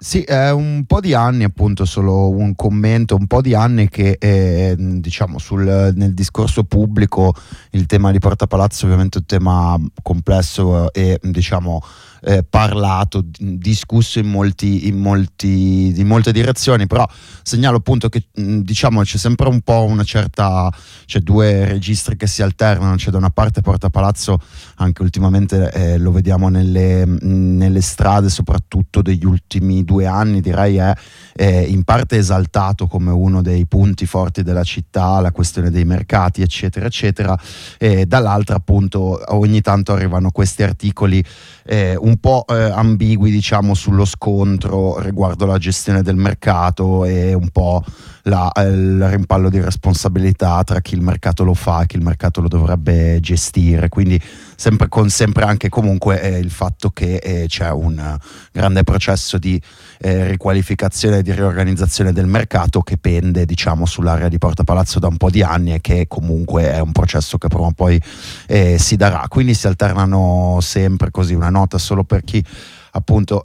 Sì, è un po' di anni, appunto, solo un commento, un po' di anni che diciamo nel discorso pubblico il tema di Porta Palazzo ovviamente è un tema complesso e diciamo parlato, discusso in molte direzioni, però segnalo appunto che diciamo c'è sempre un po' una certa, c'è due registri che si alternano, c'è da una parte Porta Palazzo, anche ultimamente lo vediamo nelle strade soprattutto degli ultimi 2 anni, direi è in parte esaltato come uno dei punti forti della città, la questione dei mercati eccetera eccetera, e dall'altra appunto ogni tanto arrivano questi articoli un po' ambigui, diciamo, sullo scontro riguardo la gestione del mercato e un po' il rimpallo di responsabilità tra chi il mercato lo fa e chi il mercato lo dovrebbe gestire, quindi sempre anche comunque il fatto che c'è un grande processo di riqualificazione e di riorganizzazione del mercato che pende, diciamo, sull'area di Porta Palazzo da un po' di anni e che comunque è un processo che prima o poi si darà, quindi si alternano sempre così. Una nota solo per chi appunto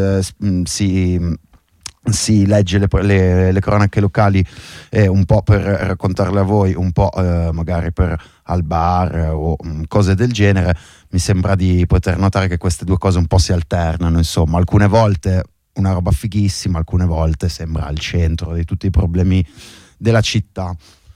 si legge le cronache locali un po' per raccontarle a voi, un po' magari al bar o cose del genere. Mi sembra di poter notare che queste due cose un po' si alternano, insomma, alcune volte una roba fighissima, alcune volte sembra al centro di tutti i problemi della città.